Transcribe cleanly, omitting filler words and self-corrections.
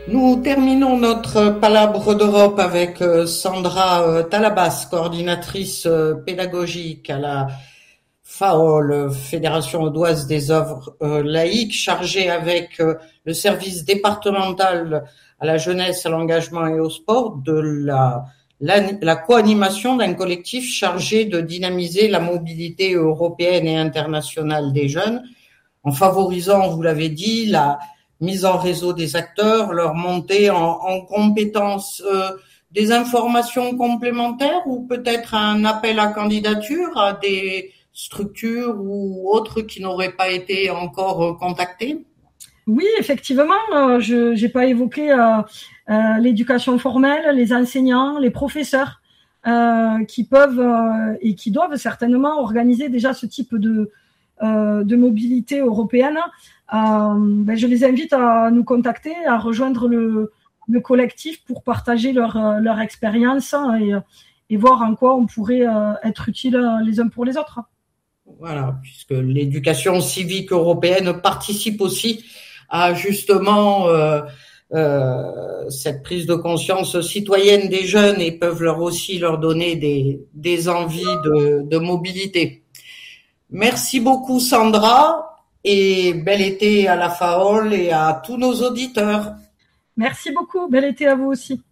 Nous terminons notre palabre d'Europe avec Sandra Talabas, coordinatrice pédagogique à la FAOL, Fédération audoise des œuvres laïques, chargée avec le service départemental à la jeunesse, à l'engagement et au sport de la co-animation d'un collectif chargé de dynamiser la mobilité européenne et internationale des jeunes en favorisant, vous l'avez dit, la mise en réseau des acteurs, leur montée en compétences, des informations complémentaires ou peut-être un appel à candidature à des structures ou autres qui n'auraient pas été encore contactées? Oui, effectivement, je n'ai pas évoqué l'éducation formelle, les enseignants, les professeurs qui peuvent et qui doivent certainement organiser déjà ce type de mobilité européenne. Je les invite à nous contacter, à rejoindre le collectif pour partager leur expérience et voir en quoi on pourrait être utile les uns pour les autres. Voilà, puisque l'éducation civique européenne participe aussi à justement cette prise de conscience citoyenne des jeunes et peuvent leur donner des envies de mobilité. Merci beaucoup Sandra et bel été à la FAOL et à tous nos auditeurs. Merci beaucoup. Bel été à vous aussi.